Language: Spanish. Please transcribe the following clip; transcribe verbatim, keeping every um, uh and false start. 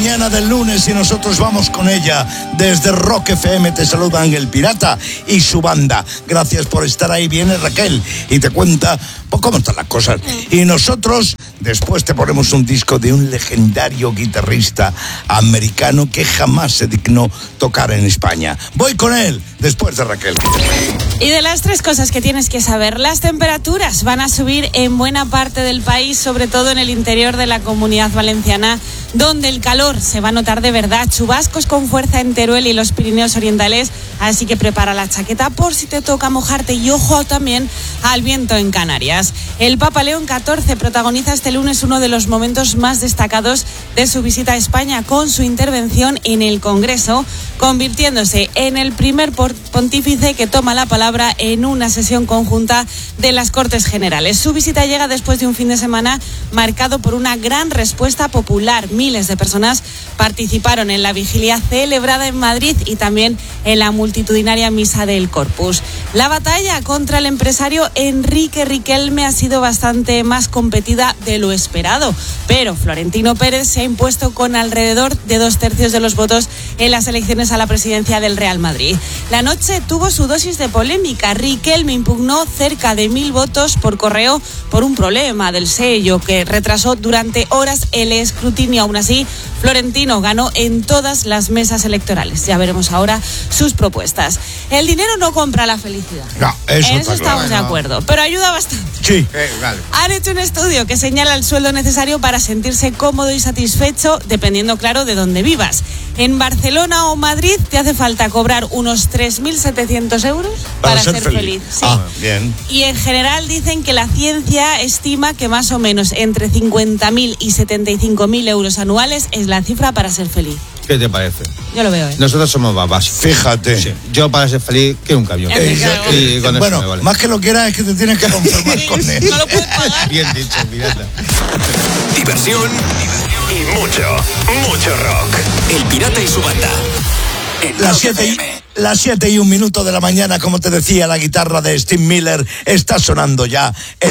mañana del lunes y nosotros vamos con ella. Desde Rock F M te saluda Ángel Pirata y su banda. Gracias por estar ahí. Viene Raquel y te cuenta pues, cómo están las cosas. Y nosotros después te ponemos un disco de un legendario guitarrista americano que jamás se dignó tocar en España. Voy con él después de Raquel. Y de las tres cosas que tienes que saber, las temperaturas van a subir en buena parte del país, sobre todo en el interior de la Comunidad Valenciana, donde el calor se va a notar de verdad. Chubascos con fuerza en Teruel y los Pirineos Orientales, así que prepara la chaqueta por si te toca mojarte, y ojo también al viento en Canarias. El Papa León catorce protagoniza este lunes uno de los momentos más destacados de su visita a España, con su intervención en el Congreso, convirtiéndose en el primer pontífice que toma la palabra en una sesión conjunta de las Cortes Generales. Su visita llega después de un fin de semana marcado por una gran respuesta popular. Miles de personas participaron en la vigilia celebrada en Madrid y también en la multitudinaria misa del Corpus. La batalla contra el empresario Enrique Riquelme ha sido bastante más competida de lo esperado, pero Florentino Pérez se ha impuesto con alrededor de dos tercios de los votos en las elecciones a la presidencia del Real Madrid. La noche tuvo su dosis de polémica. Riquelme impugnó cerca de mil votos por correo por un problema del sello que retrasó durante horas el escrutinio. Aún así, Florentino ganó en todas las mesas electorales. Ya veremos ahora sus propuestas. El dinero no compra la felicidad. No, eso en está eso claro. estamos de acuerdo, pero ayuda bastante. Sí, Eh, vale. Han hecho un estudio que señala el sueldo necesario para sentirse cómodo y satisfecho, dependiendo, claro, de dónde vivas. En Barcelona o Madrid te hace falta cobrar unos tres mil setecientos euros para, para ser, ser feliz. feliz. Sí. Ah, bien. Y en general dicen que la ciencia estima que más o menos entre cincuenta mil y setenta y cinco mil euros anuales es la cifra para ser feliz. ¿Qué te parece? Yo lo veo, ¿eh? Nosotros somos babas. Fíjate. Sí. Yo para ser feliz quiero un camión. Eh, y con bueno, eso me vale. más que lo quieras es que te tienes que conformar con él. No lo puedes pagar. Bien dicho, pirata. Diversión y mucho, mucho rock. El Pirata y su banda. Las siete y, las siete y un minuto de la mañana, como te decía, la guitarra de Steve Miller está sonando ya en